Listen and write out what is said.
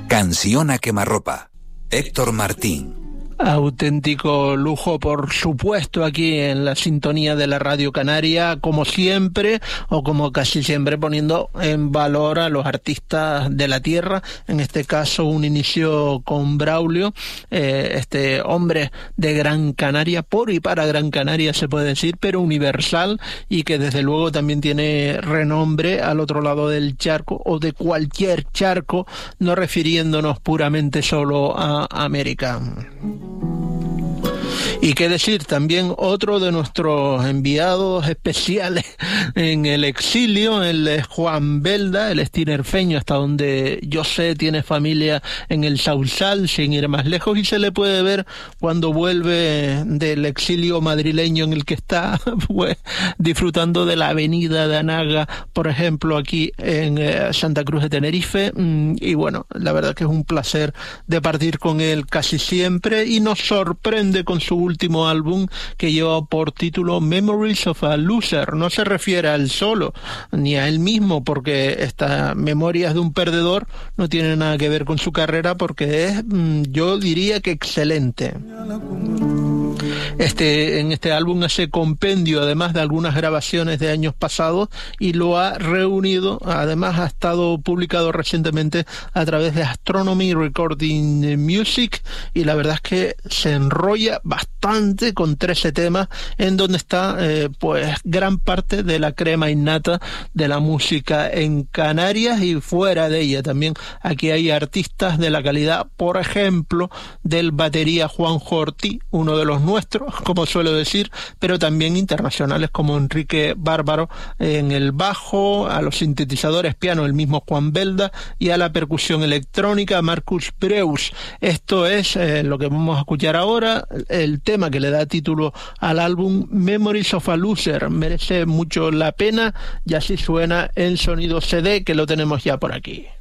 Canción a quemarropa. Héctor Martín. Auténtico lujo, por supuesto, aquí en la sintonía de la Radio Canaria, como siempre, o como casi siempre, poniendo en valor a los artistas de la tierra. En este caso, un inicio con Braulio, este hombre de Gran Canaria, por y para Gran Canaria se puede decir, pero universal, y que desde luego también tiene renombre al otro lado del charco, o de cualquier charco, no refiriéndonos puramente solo a América. Y qué decir, también otro de nuestros enviados especiales en el exilio, el Juan Belda, el estinerfeño, hasta donde yo sé tiene familia en el Sausal, sin ir más lejos, y se le puede ver cuando vuelve del exilio madrileño en el que está, pues, disfrutando de la avenida de Anaga, por ejemplo, aquí en Santa Cruz de Tenerife, y bueno, la verdad que es un placer de partir con él casi siempre, y nos sorprende con su último álbum, que lleva por título Memories of a Loser. No se refiere a él solo ni a él mismo, porque estas Memorias de un perdedor no tiene nada que ver con su carrera, porque es, yo diría que excelente. En este álbum hace compendio además de algunas grabaciones de años pasados, y lo ha reunido, además ha estado publicado recientemente a través de Astronomy Recording Music, y la verdad es que se enrolla bastante con 13 temas en donde está pues gran parte de la crema innata de la música en Canarias y fuera de ella también. Aquí hay artistas de la calidad, por ejemplo, del batería Juan Ortiz, uno de los nuestros, como suelo decir, pero también internacionales como Enrique Bárbaro en el bajo, a los sintetizadores piano el mismo Juan Belda, y a la percusión electrónica Marcus Breus. Esto es lo que vamos a escuchar ahora, el tema que le da título al álbum Memories of a Loser. Merece mucho la pena, y así suena el sonido CD, que lo tenemos ya por aquí.